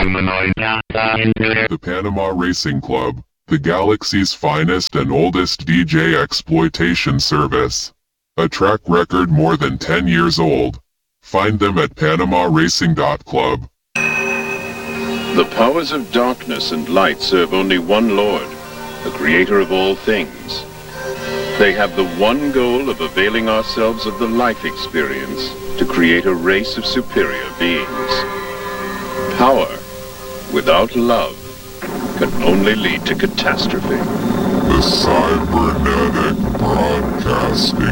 The Panama Racing Club, the galaxy's finest and oldest DJ exploitation service. A track record more than 10 years old. Find them at PanamaRacing.club. The powers of darkness and light serve only one Lord, the creator of all things. They have the one goal of availing ourselves of the life experience to create a race of superior beings. Power without love can only lead to catastrophe. The Cybernetic Broadcasting